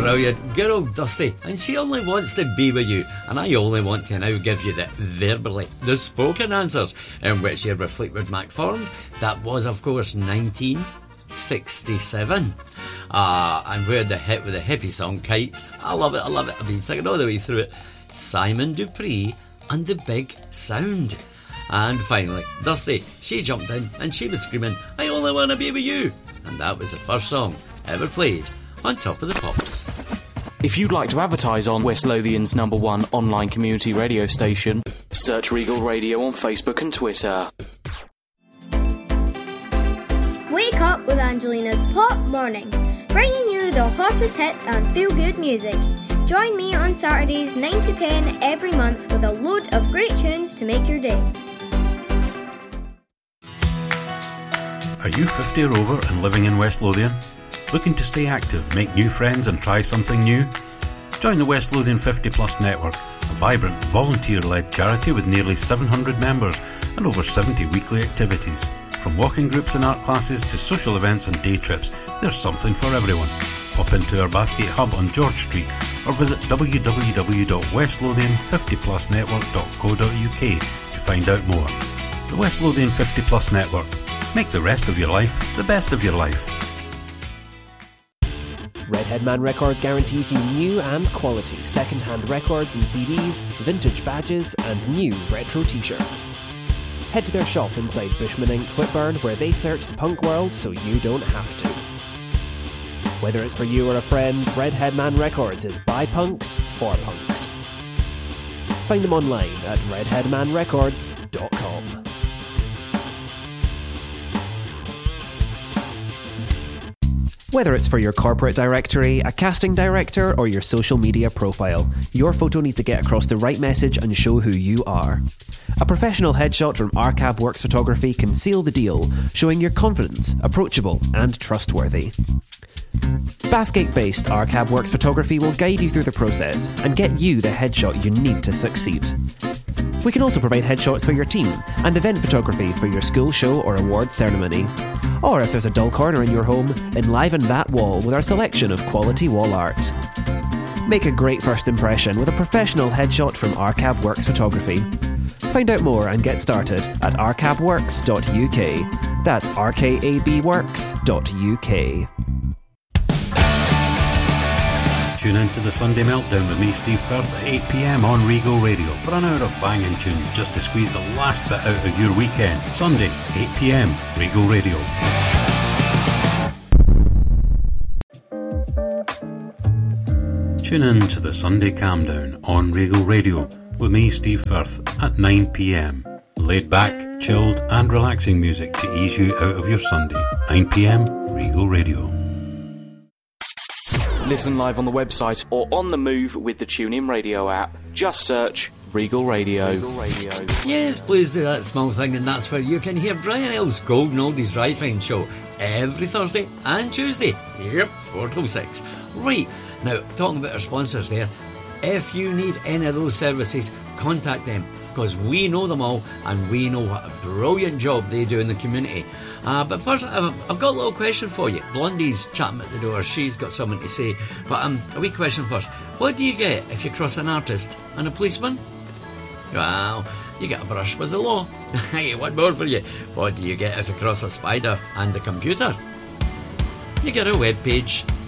Brilliant. Good old Dusty. And she only wants to be with you. And I only want to now give you the spoken answers in which year were Fleetwood Mac formed. That was, of course, 1967. And where the hit with the hippie song Kites. I love it. I've been singing all the way through it. Simon Dupree and the Big Sound. And finally, Dusty, she jumped in and she was screaming, I only want to be with you. And that was the first song ever played on Top of the Pops. If you'd like to advertise on West Lothian's #1 online community radio station, search Regal Radio on Facebook and Twitter. Wake up with Angelina's Pop Morning, bringing you the hottest hits and feel-good music. Join me on Saturdays 9 to 10 every month with a load of great tunes to make your day. Are you 50 or over and living in West Lothian? Looking to stay active, make new friends and try something new? Join the West Lothian 50 Plus Network, a vibrant, volunteer-led charity with nearly 700 members and over 70 weekly activities. From walking groups and art classes to social events and day trips, there's something for everyone. Pop into our Bathgate hub on George Street or visit www.westlothian50plusnetwork.co.uk to find out more. The West Lothian 50 Plus Network. Make the rest of your life the best of your life. Redhead Man Records guarantees you new and quality second-hand records and CDs, vintage badges and new retro t-shirts. Head to their shop inside Bushman Inc. Whitburn where they search the punk world so you don't have to. Whether it's for you or a friend, Redhead Man Records is by punks for punks. Find them online at redheadmanrecords.com. Whether it's for your corporate directory, a casting director, or your social media profile, your photo needs to get across the right message and show who you are. A professional headshot from RCAB Works Photography can seal the deal, showing you're confident, approachable, and trustworthy. Bathgate-based RCAB Works Photography will guide you through the process and get you the headshot you need to succeed. We can also provide headshots for your team and event photography for your school show or award ceremony. Or if there's a dull corner in your home, enliven that wall with our selection of quality wall art. Make a great first impression with a professional headshot from RCAB Works Photography. Find out more and get started at rcabworks.uk. That's rkabworks.uk. Tune in to the Sunday Meltdown with me, Steve Firth, at 8 PM on Regal Radio for an hour of banging tunes just to squeeze the last bit out of your weekend. Sunday, 8 PM, Regal Radio. Tune in to the Sunday Calm Down on Regal Radio with me, Steve Firth, at 9 PM. Laid back, chilled and relaxing music to ease you out of your Sunday. 9 PM, Regal Radio. Listen live on the website or on the move with the TuneIn Radio app. Just search Regal Radio. Yes, please do that small thing, and that's where you can hear Brian L's Golden Oldies Drive-In show every Thursday and Tuesday. Yep, 4 till 6. Right, now, talking about our sponsors there, if you need any of those services, contact them, because we know them all and we know what a brilliant job they do in the community. But first, I've got a little question for you. Blondie's chatting at the door. She's got something to say. But a wee question first. What do you get if you cross an artist and a policeman? Well, you get a brush with the law. Hey, one more for you. What do you get if you cross a spider and a computer? You get a web page